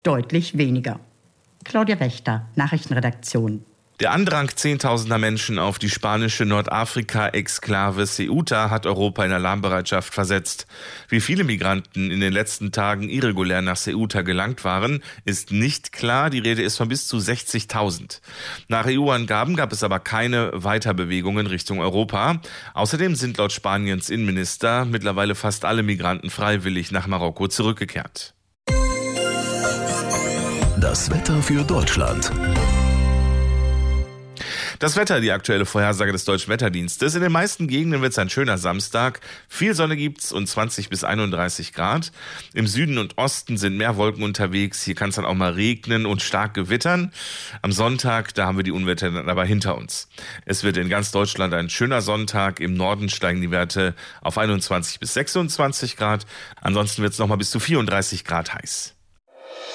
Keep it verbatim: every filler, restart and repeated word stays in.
Deutlich weniger. Claudia Wächter, Nachrichtenredaktion. Der Andrang zehntausender Menschen auf die spanische Nordafrika-Exklave Ceuta hat Europa in Alarmbereitschaft versetzt. Wie viele Migranten in den letzten Tagen irregulär nach Ceuta gelangt waren, ist nicht klar. Die Rede ist von bis zu sechzigtausend. Nach E U-Angaben gab es aber keine Weiterbewegungen Richtung Europa. Außerdem sind laut Spaniens Innenminister mittlerweile fast alle Migranten freiwillig nach Marokko zurückgekehrt. Das Wetter für Deutschland. Das Wetter, die aktuelle Vorhersage des Deutschen Wetterdienstes. In den meisten Gegenden wird es ein schöner Samstag. Viel Sonne gibt's und zwanzig bis einunddreißig Grad. Im Süden und Osten sind mehr Wolken unterwegs. Hier kann es dann auch mal regnen und stark gewittern. Am Sonntag, da haben wir die Unwetter dann aber hinter uns. Es wird in ganz Deutschland ein schöner Sonntag. Im Norden steigen die Werte auf einundzwanzig bis sechsundzwanzig Grad. Ansonsten wird es noch mal bis zu vierunddreißig Grad heiß.